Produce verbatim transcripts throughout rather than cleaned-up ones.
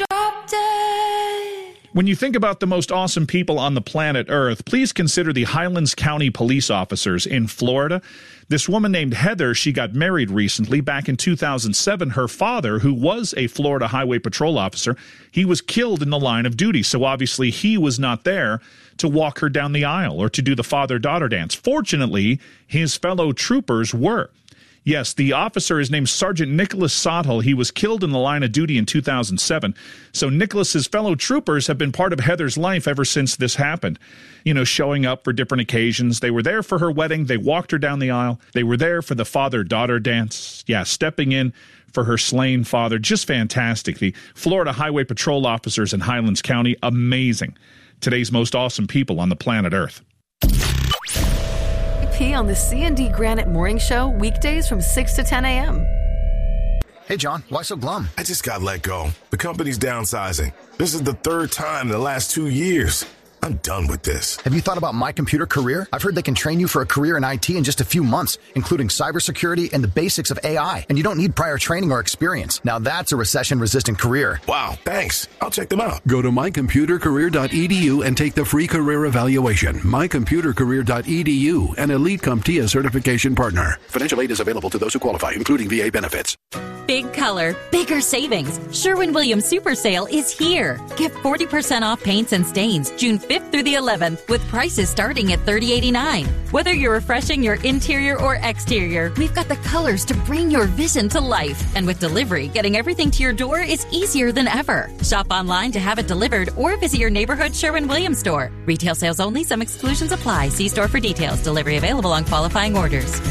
drop dead. When you think about the most awesome people on the planet Earth, please consider the Highlands County police officers in Florida. This woman named Heather, she got married recently. Back in two thousand seven, her father, who was a Florida Highway Patrol officer, he was killed in the line of duty. So obviously he was not there to walk her down the aisle or to do the father-daughter dance. Fortunately, his fellow troopers were. Yes, the officer is named Sergeant Nicholas Sottle. He was killed in the line of duty in two thousand seven. So Nicholas's fellow troopers have been part of Heather's life ever since this happened. You know, showing up for different occasions. They were there for her wedding. They walked her down the aisle. They were there for the father-daughter dance. Yeah, stepping in for her slain father. Just fantastic. The Florida Highway Patrol officers in Highlands County, amazing. Today's most awesome people on the planet Earth. On the C and D Granite Morning Show, weekdays from six to ten a.m. Hey, John, why so glum? I just got let go. The company's downsizing. This is the third time in the last two years. I'm done with this. Have you thought about My Computer Career? I've heard they can train you for a career in I T in just a few months, including cybersecurity and the basics of A I. And you don't need prior training or experience. Now that's a recession-resistant career. Wow, thanks. I'll check them out. Go to my computer career dot e d u and take the free career evaluation. my computer career dot e d u, an Elite CompTIA certification partner. Financial aid is available to those who qualify, including V A benefits. Big color, bigger savings. Sherwin-Williams Super Sale is here. Get forty percent off paints and stains June fifth through the eleventh with prices starting at thirty dollars and eighty-nine cents. Whether you're refreshing your interior or exterior, we've got the colors to bring your vision to life. And with delivery, getting everything to your door is easier than ever. Shop online to have it delivered or visit your neighborhood Sherwin-Williams store. Retail sales only. Some exclusions apply. See store for details. Delivery available on qualifying orders.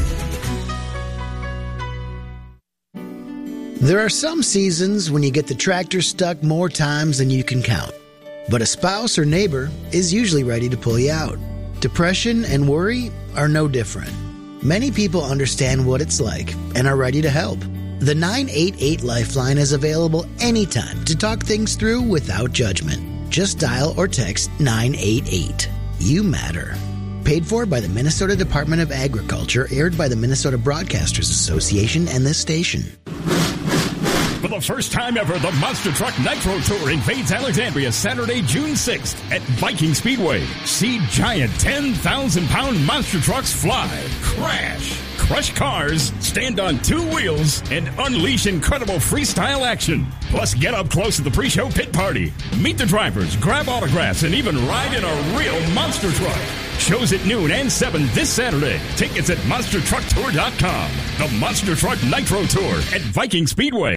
There are some seasons when you get the tractor stuck more times than you can count. But a spouse or neighbor is usually ready to pull you out. Depression and worry are no different. Many people understand what it's like and are ready to help. The nine eight eight Lifeline is available anytime to talk things through without judgment. Just dial or text nine eight eight. You matter. Paid for by the Minnesota Department of Agriculture, aired by the Minnesota Broadcasters Association and this station. For the first time ever, the Monster Truck Nitro Tour invades Alexandria Saturday, June sixth at Viking Speedway. See giant ten thousand pound monster trucks fly, crash, crush cars, stand on two wheels, and unleash incredible freestyle action. Plus, get up close to the pre-show pit party. Meet the drivers, grab autographs, and even ride in a real monster truck. Shows at noon and seven this Saturday. Tickets at monster truck tour dot com. The Monster Truck Nitro Tour at Viking Speedway.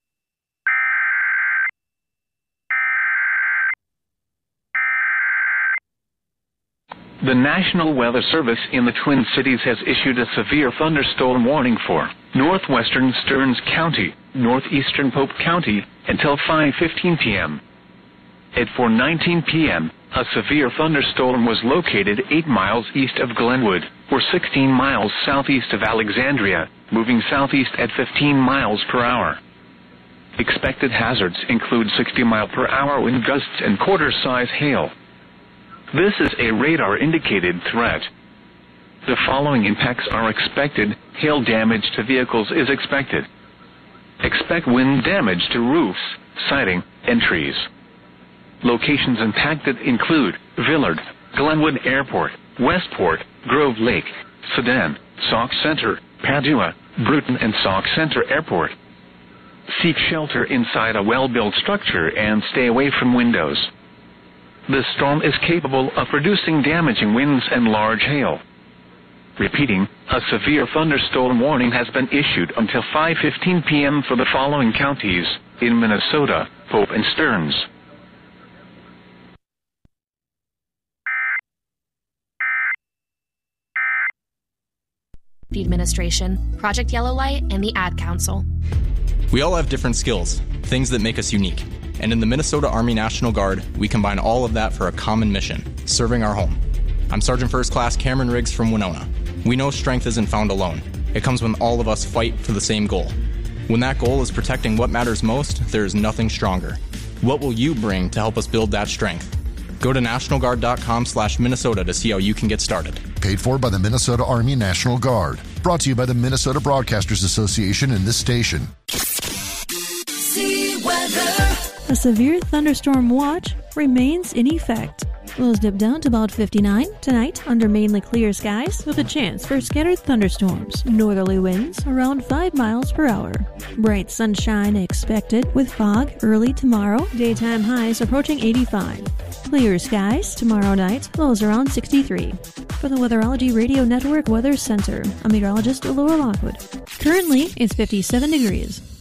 The National Weather Service in the Twin Cities has issued a severe thunderstorm warning for northwestern Stearns County, northeastern Pope County until five fifteen p.m. At four nineteen p.m., a severe thunderstorm was located eight miles east of Glenwood, or sixteen miles southeast of Alexandria, moving southeast at fifteen miles per hour. Expected hazards include sixty mile per hour wind gusts and quarter-size hail. This is a radar-indicated threat. The following impacts are expected. Hail damage to vehicles is expected. Expect wind damage to roofs, siding, and trees. Locations impacted include Villard, Glenwood Airport, Westport, Grove Lake, Sedan, Sauk Center, Padua, Bruton, and Sauk Center Airport. Seek shelter inside a well-built structure and stay away from windows. The storm is capable of producing damaging winds and large hail. Repeating, a severe thunderstorm warning has been issued until five fifteen p.m. for the following counties in Minnesota, Pope and Stearns. Administration, Project Yellow Light, and the Ad Council. We all have different skills, things that make us unique. And in the Minnesota Army National Guard, we combine all of that for a common mission, serving our home. I'm Sergeant First Class Cameron Riggs from Winona. We know strength isn't found alone. It comes when all of us fight for the same goal. When that goal is protecting what matters most, there is nothing stronger. What will you bring to help us build that strength? Go to national guard dot com slash Minnesota to see how you can get started. Paid for by the Minnesota Army National Guard. Brought to you by the Minnesota Broadcasters Association and this station. See weather. A severe thunderstorm watch remains in effect. Lows dip down to about fifty-nine tonight under mainly clear skies with a chance for scattered thunderstorms. Northerly winds around five miles per hour. Bright sunshine expected with fog early tomorrow. Daytime highs approaching eighty-five. Clear skies tomorrow night. Lows around sixty-three. For the Weatherology Radio Network Weather Center, I'm meteorologist Laura Lockwood. Currently, it's fifty-seven degrees.